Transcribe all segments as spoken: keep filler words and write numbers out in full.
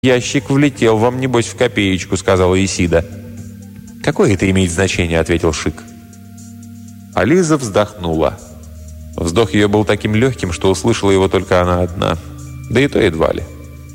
ящик влетел вам, небось, в копеечку», — сказала Исида. «Какое это имеет значение?» — ответил Шик. А Лиза вздохнула. Вздох ее был таким легким, что услышала его только она одна. Да и то едва ли.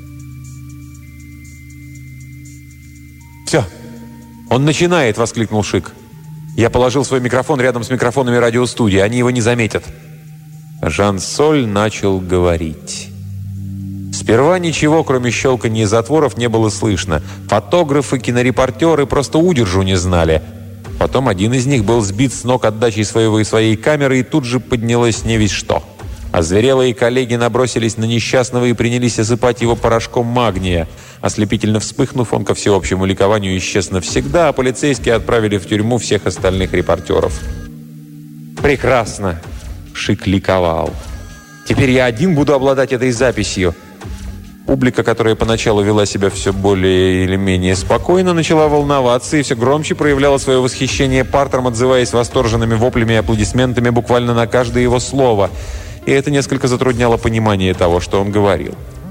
«Все! Он начинает!» — воскликнул Шик. «Я положил свой микрофон рядом с микрофонами радиостудии. Они его не заметят». Жан-Соль начал говорить. Сперва ничего, кроме щелканья затворов, не было слышно. Фотографы, кинорепортеры просто удержу не знали. Потом один из них был сбит с ног отдачей своего и своей камеры, и тут же поднялось не весь что. Озверелые коллеги набросились на несчастного и принялись осыпать его порошком магния. Ослепительно вспыхнув, он ко всеобщему ликованию исчез навсегда, а полицейские отправили в тюрьму всех остальных репортеров. «Прекрасно!» — Шик ликовал. «Теперь я один буду обладать этой записью». Публика, которая поначалу вела себя все более или менее спокойно, начала волноваться и все громче проявляла свое восхищение Партером, отзываясь восторженными воплями и аплодисментами буквально на каждое его слово. И это несколько затрудняло понимание того, что он говорил.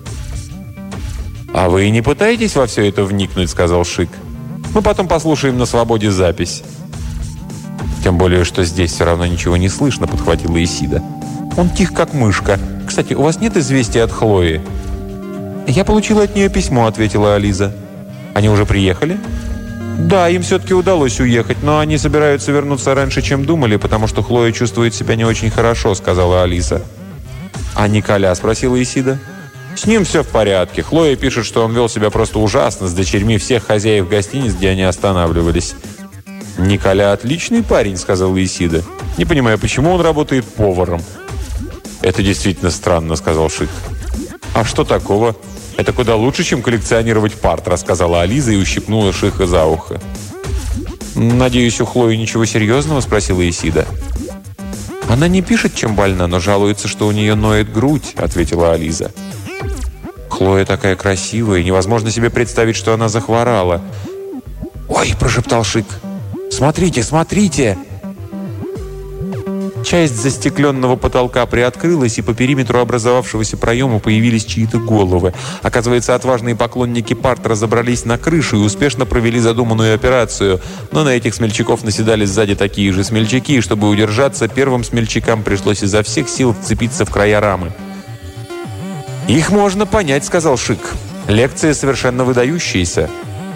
«А вы не пытаетесь во все это вникнуть?» — сказал Шик. «Мы потом послушаем на свободе запись». «Тем более, что здесь все равно ничего не слышно», — подхватила Исида. «Он тих, как мышка. Кстати, у вас нет известия от Хлои?» «Я получила от нее письмо», — ответила Ализа. «Они уже приехали?» «Да, им все-таки удалось уехать, но они собираются вернуться раньше, чем думали, потому что Хлоя чувствует себя не очень хорошо», — сказала Алиса. «А Николя?» — спросила Исида. «С ним все в порядке. Хлоя пишет, что он вел себя просто ужасно с дочерьми всех хозяев гостиниц, где они останавливались». «Николя отличный парень», — сказала Исида. «Не понимаю, почему он работает поваром». «Это действительно странно», — сказал Шик. «А что такого? Это куда лучше, чем коллекционировать Партера», — сказала Ализа и ущипнула Шиха за ухо. «Надеюсь, у Хлои ничего серьезного?» — спросила Исида. «Она не пишет, чем больна, но жалуется, что у нее ноет грудь», — ответила Ализа. «Хлоя такая красивая, невозможно себе представить, что она захворала». «Ой!» — прошептал Шик. «Смотрите, смотрите!» Часть застекленного потолка приоткрылась, и по периметру образовавшегося проема появились чьи-то головы. Оказывается, отважные поклонники Партера забрались на крышу и успешно провели задуманную операцию. Но на этих смельчаков наседали сзади такие же смельчаки, и чтобы удержаться, первым смельчакам пришлось изо всех сил вцепиться в края рамы. «Их можно понять», — сказал Шик. «Лекция совершенно выдающаяся».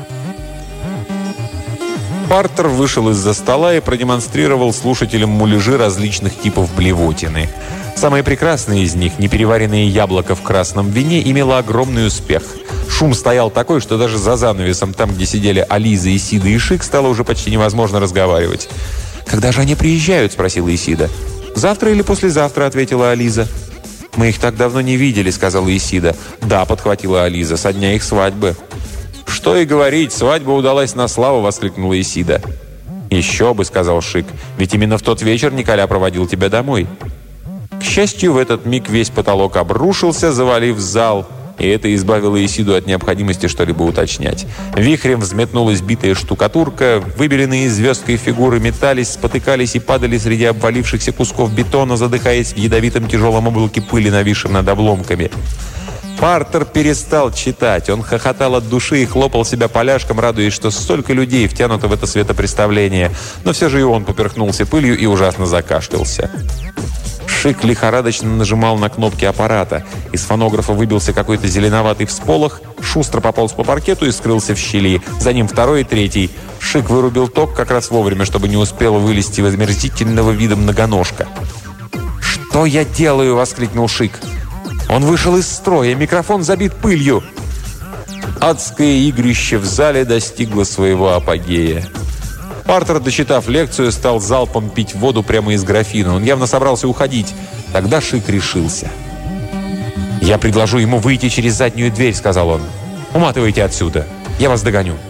Партер вышел из-за стола и продемонстрировал слушателям муляжи различных типов блевотины. Самое прекрасное из них, непереваренное яблоко в красном вине, имело огромный успех. Шум стоял такой, что даже за занавесом, там, где сидели Ализа, Исида и Шик, стало уже почти невозможно разговаривать. «Когда же они приезжают?» — спросила Исида. «Завтра или послезавтра», — ответила Ализа. «Мы их так давно не видели», — сказала Исида. «Да», — подхватила Ализа, — «со дня их свадьбы». «Что и говорить, свадьба удалась на славу!» — воскликнула Исида. «Еще бы!» — сказал Шик. «Ведь именно в тот вечер Николя проводил тебя домой». К счастью, в этот миг весь потолок обрушился, завалив зал, и это избавило Исиду от необходимости что-либо уточнять. Вихрем взметнулась битая штукатурка, выбеленные звездкой фигуры метались, спотыкались и падали среди обвалившихся кусков бетона, задыхаясь в ядовитом тяжелом облаке пыли, нависшем над обломками. Партер перестал читать. Он хохотал от души и хлопал себя поляшком, радуясь, что столько людей втянуто в это светопреставление. Но все же и он поперхнулся пылью и ужасно закашлялся. Шик лихорадочно нажимал на кнопки аппарата. Из фонографа выбился какой-то зеленоватый всполох, шустро пополз по паркету и скрылся в щели. За ним второй и третий. Шик вырубил ток как раз вовремя, чтобы не успела вылезти возмерзительного вида многоножка. «Что я делаю?» — воскликнул Шик. «Он вышел из строя, микрофон забит пылью!» Адское игрище в зале достигло своего апогея. Партер, дочитав лекцию, стал залпом пить воду прямо из графина. Он явно собрался уходить. Тогда Шик решился. «Я предложу ему выйти через заднюю дверь», — сказал он. «Уматывайте отсюда. Я вас догоню».